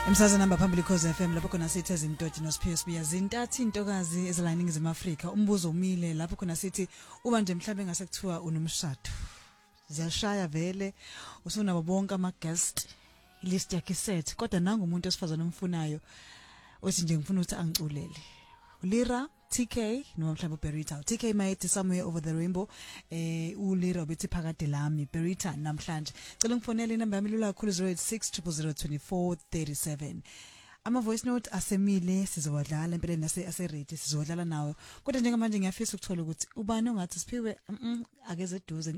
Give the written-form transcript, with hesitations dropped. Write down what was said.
Emsazweni namba phambili Khosi FM lapho khona sithi ezintoti noSiphiwe Sibiya zintathu intokazi ezilayiningi zemaAfrika umbuzo umile lapho khona sithi uba nje mhlawumbe ngase kuthiwa unomshado ziyashaya vele usunabo bonke ama guest list yakhe set kodwa nanga umuntu osifazana omfunayo othi nje ngifuna ukuthi angiculele uLira TK noma mhlawumbe uBerita TK might somewhere over the rainbow uLira ubethi phakade lami Berita namhlanje cela ngifonele inamba yami lula kakhulu 0860002437 ama voice note asemile sizowadlala empeleni ase ready sizowadlala nawo kodwa njengamanje ngiyafisa ukuthola ukuthi ubani ongathi Siphiwe akeze eduze